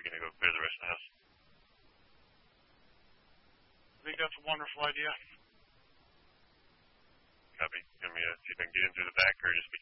going to go clear the rest of the house? I think that's a wonderful idea. Copy. You want me to see if I can get in through the back or just be